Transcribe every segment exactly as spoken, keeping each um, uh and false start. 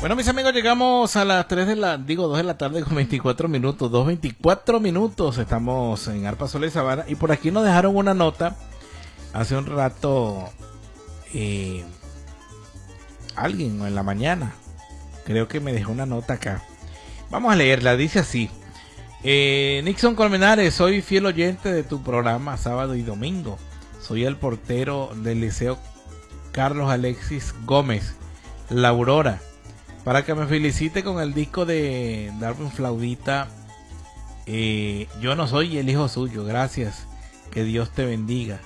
Bueno, mis amigos, llegamos a las tres de la, digo, dos de la tarde con veinticuatro minutos, dos veinticuatro minutos, estamos en Arpa, Sola y Sabana, y por aquí nos dejaron una nota hace un rato, eh, alguien en la mañana, creo que me dejó una nota acá. Vamos a leerla, dice así: eh, Nixon Colmenares, soy fiel oyente de tu programa sábado y domingo, soy el portero del Liceo Carlos Alexis Gómez, La Aurora, para que me felicite con el disco de Darwin Flaudita. eh, yo no soy el hijo suyo, gracias, que Dios te bendiga.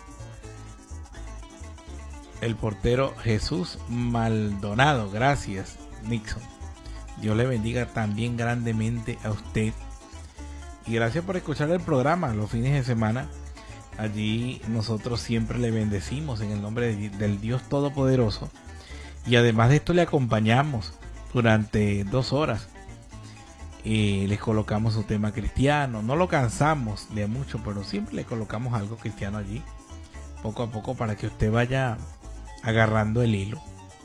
El portero Jesús Maldonado, gracias Nixon, Dios le bendiga también grandemente a usted, y gracias por escuchar el programa los fines de semana. Allí nosotros siempre le bendecimos en el nombre de, del Dios Todopoderoso, y además de esto le acompañamos durante dos horas. Eh, les colocamos su tema cristiano, no lo cansamos de mucho, pero siempre le colocamos algo cristiano allí, poco a poco, para que usted vaya agarrando el hilo,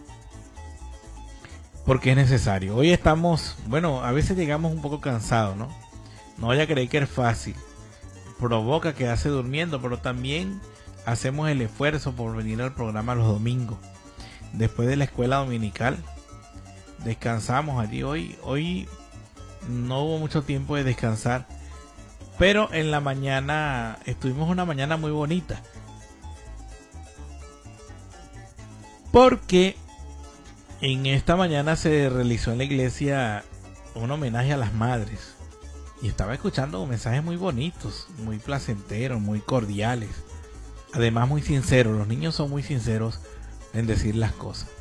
porque es necesario. Hoy estamos, bueno, a veces llegamos un poco cansados, ¿no? No vaya a creer que es fácil, provoca quedarse durmiendo, pero también hacemos el esfuerzo por venir al programa los domingos, después de la escuela dominical. Descansamos allí. Hoy, hoy no hubo mucho tiempo de descansar, pero en la mañana estuvimos una mañana muy bonita, porque en esta mañana se realizó en la iglesia un homenaje a las madres, y estaba escuchando mensajes muy bonitos, muy placenteros, muy cordiales, además muy sinceros. Los niños son muy sinceros en decir las cosas.